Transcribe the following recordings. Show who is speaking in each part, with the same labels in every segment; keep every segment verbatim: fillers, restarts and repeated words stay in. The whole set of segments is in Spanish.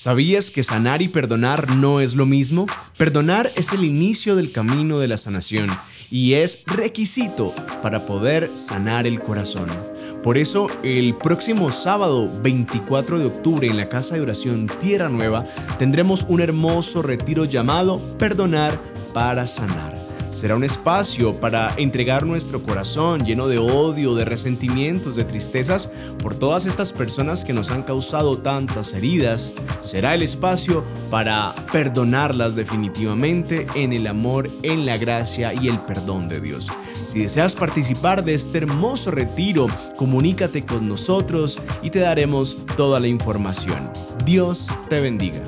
Speaker 1: ¿Sabías que sanar y perdonar no es lo mismo? Perdonar es el inicio del camino de la sanación y es requisito para poder sanar el corazón. Por eso, el próximo sábado veinticuatro de octubre en la Casa de Oración Tierra Nueva tendremos un hermoso retiro llamado Perdonar para Sanar. Será un espacio para entregar nuestro corazón lleno de odio, de resentimientos, de tristezas por todas estas personas que nos han causado tantas heridas. Será el espacio para perdonarlas definitivamente en el amor, en la gracia y el perdón de Dios. Si deseas participar de este hermoso retiro, comunícate con nosotros y te daremos toda la información. Dios te bendiga.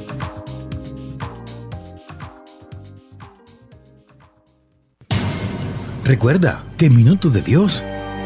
Speaker 2: Recuerda que Minuto de Dios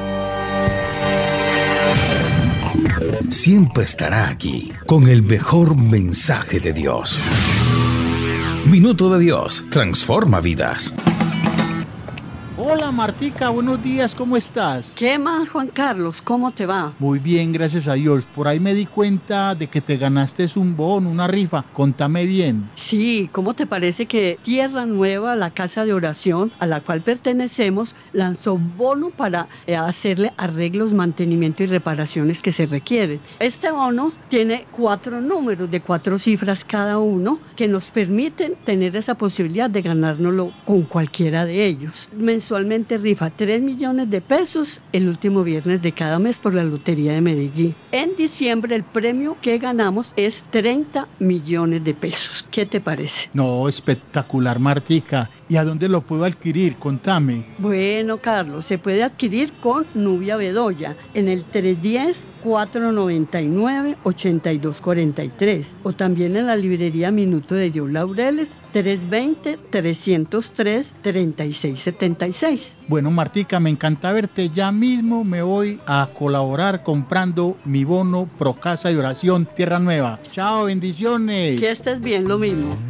Speaker 2: siempre estará aquí con el mejor mensaje de Dios. Minuto de Dios transforma vidas.
Speaker 3: Hola Martica, buenos días, ¿cómo estás?
Speaker 4: ¿Qué más, Juan Carlos? ¿Cómo te va?
Speaker 3: Muy bien, gracias a Dios. Por ahí me di cuenta de que te ganaste un bono, una rifa. Contame bien.
Speaker 4: Sí, ¿cómo te parece que Tierra Nueva, la casa de oración a la cual pertenecemos, lanzó un bono para eh, hacerle arreglos, mantenimiento y reparaciones que se requieren? Este bono tiene cuatro números de cuatro cifras cada uno que nos permiten tener esa posibilidad de ganárnoslo con cualquiera de ellos. Mensualmente rifa tres millones de pesos el último viernes de cada mes por la Lotería de Medellín. En diciembre el premio que ganamos es treinta millones de pesos. ¿Qué te parece?
Speaker 3: No, espectacular, Martica. ¿Y a dónde lo puedo adquirir? Contame.
Speaker 4: Bueno, Carlos, se puede adquirir con Nubia Bedoya en el tres uno cero, cuatro nueve nueve, ocho dos cuatro tres o también en la librería Minuto de Dios Laureles tres dos cero, tres cero tres, tres seis siete seis.
Speaker 3: Bueno, Martica, me encanta verte. Ya mismo me voy a colaborar comprando mi bono Pro Casa de Oración Tierra Nueva. Chao, bendiciones.
Speaker 4: Que estés bien, lo mismo.